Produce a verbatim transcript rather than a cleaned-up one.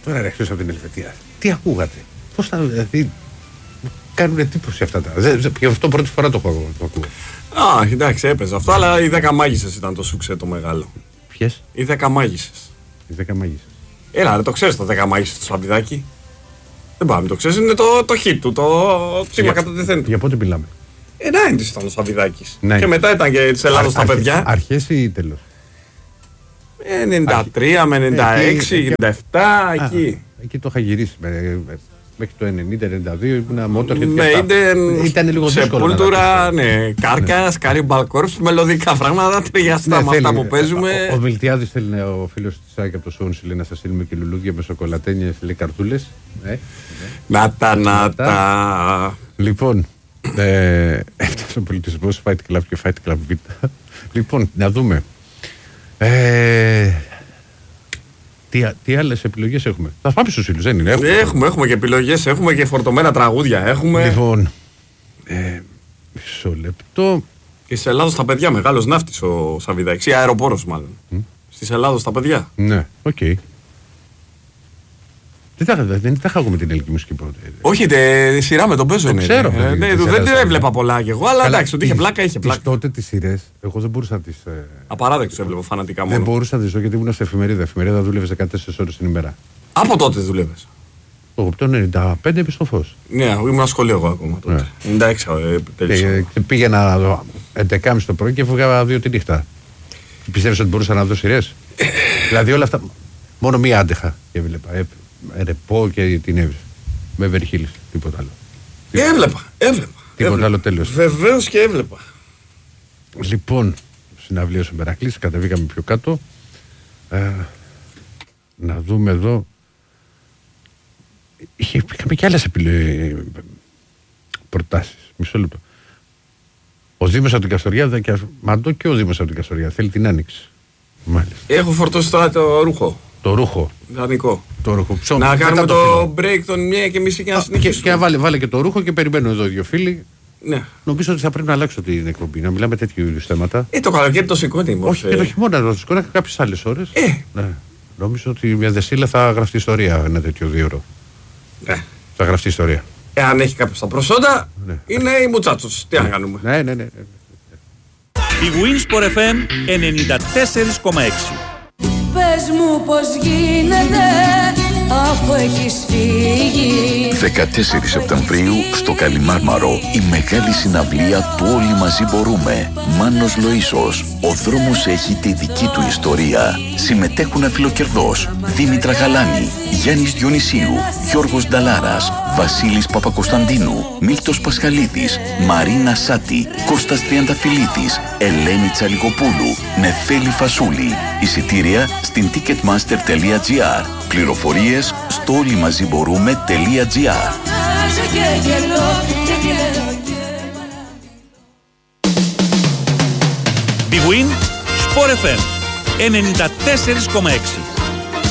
Τώρα ρε, εκτός από την Ελβετία. Τι ακούγατε? Πώς θα. Δηλαδή, κάνουν εντύπωση αυτά τα. Γι' αυτό πρώτη φορά το έχω το ακούω. Α, εντάξει, έπαιζε αυτό, αλλά οι δέκα μάγισσες ήταν το σουξέ το μεγάλο. Ποιες? Οι δέκα μάγισσες. Οι δέκα μάγισσες. Έλα, ρε, το ξέρεις το δέκα μάγισσες του Σαββιδάκη? Δεν πάμε, το ξέρεις, είναι το, το hit του, το τίμα κατά τεθέν του. Για πότε μιλάμε? Ε, ενενήντα ήταν ο Σαββιδάκης. Ναι. Και μετά ήταν και της Ελλάδος τα παιδιά. Αρχές ή τέλος? ενενήντα τρία με ενενήντα έξι, ενενήντα επτά, εκεί. Εκεί το είχα γυρίσει. Μέχρι το ενενήντα ενενήντα δύο ήμουν μότορ και ναι, ήταν λίγο δύσκολο. Σεπούλτουρα, ναι. Κάρκας, Κάριμπαλ Κόρπς, μελωδικά πράγματα ταιριαστά με αυτά που παίζουμε. Ο Μιλτιάδης θέλει, ο φίλος της Σάκη από το Σόνσι, λέει να σας στείλουμε και λουλούδια με σοκολατένιες, λέει καρτούλες. Να τα, να τα. Λοιπόν, έφτασε ο πολιτισμός Fight Club και Fight Club Β. Λοιπόν, να δούμε. Τι, τι άλλες επιλογές έχουμε? Θα πάμε στους φίλους, δεν είναι? Έχουμε, έχουμε, έχουμε και επιλογές, έχουμε και φορτωμένα τραγούδια. Έχουμε. Λοιπόν, ε, μισό λεπτό. Και στις Ελλάδος τα παιδιά, μεγάλος ναύτης ο Σαββιδάκης, ή αεροπόρος μάλλον. Mm. Στις Ελλάδος τα παιδιά. Ναι, οκ. Okay. Δεν τα είχα εγώ με την ελληνική μουσική πρώτα. Όχι, τε, σειρά με τον παίζω. Το ξέρω. Ε, ναι, ναι, δεν την έβλεπα πολλά κι εγώ, αλλά εντάξει, ότι είχε πλάκα, είχε πλάκα. Τότε τις σειρές, εγώ δεν μπορούσα να τις. Ε... Απαράδεκτος έβλεπα φανατικά μόνο. Δεν μπορούσα να τις δω γιατί ήμουν σε εφημερίδα. Εφημερίδα δούλευε δεκατέσσερις ώρες την ημέρα. Από τότε δούλευες? Εγώ από το ενενήντα πέντε είμαι στο Φως. Ναι, ήμουν σχολείο εγώ ακόμα τότε. Ναι. ενενήντα έξι τέλειωσα. Πήγαινα έντεκα και μισή το πρωί και φύγα δύο τη νύχτα. Πιστεύεις ότι μπορούσα να δω σειρές? Δηλαδή όλα αυτά. Μόνο μία άντεχα και έβλεπα. Ρεπό και την Εύη. Με Beverly Hills, τίποτα άλλο. Έβλεπα, έβλεπα. Τίποτα άλλο, τέλος. Βεβαίως και έβλεπα. Λοιπόν, συναυλίες ο Μερακλής, κατεβήκαμε πιο κάτω. Ε, να δούμε εδώ. Είχε, είχαμε και άλλες επιλογές. Προτάσεις. Μισό λεπτό. Ο Δήμος από την Καστοριά, μαντώ και ο Δήμος από την Καστοριά. Θέλει την άνοιξη. Μάλιστα. Έχω φορτώσει τώρα το ρούχο. Το ρούχο. Ιδανικό. Το ρούχο. Ψώμη. Να κάνουμε το, το break των μία και μισή και να συνεχίσουμε. Και, και βάλε, βάλε και το ρούχο και περιμένω εδώ δύο φίλοι. Ναι. Νομίζω ότι θα πρέπει να αλλάξω την εκπομπή, να μιλάμε τέτοιου είδους θέματα. Ε, το καλοκαίρι το σηκώνει. Όχι, και το χειμώνα, το σηκώνει και κάποιες άλλες ώρες. Ε. Ναι. Νομίζω ότι μια δεσίλα θα γραφτεί ιστορία ένα τέτοιο δύο ώρο. Ναι. Θα γραφτεί ιστορία. Εάν έχει κάποιος τα προσόντα, ναι. Είναι η Μουτσάτσος. Τι ναι. να κάνουμε. Ναι, ναι, ναι. Η Winsport εφ εμ ενενήντα τέσσερα κόμμα έξι. Πες μου πως γίνεται αφού έχεις φύγει. δεκατέσσερις Σεπτεμβρίου στο Καλιμάρμαρο η μεγάλη συναυλία του Όλοι Μαζί Μπορούμε. Μάνος Λοΐσος. Ο δρόμος έχει τη δική του ιστορία. Συμμετέχουν αφιλοκερδός Δήμητρα Γαλάνη, Γιάννης Διονυσίου, Γιώργος Νταλάρας, Βασίλης Παπακοσταντίνου, Μίλτος Πασχαλίδης, Μαρίνα Σάτη, Κώστας Τριανταφυλλίδης, Ελένη Τσαλικοπούλου, Νεφέλη Φασούλη. Εισιτήρια στην ticketmaster τελεία gr. Πληροφορίες στο όλοιμαζιμπορούμε τελεία gr. Big Win Sport εφ εμ ενενήντα τέσσερα κόμμα έξι.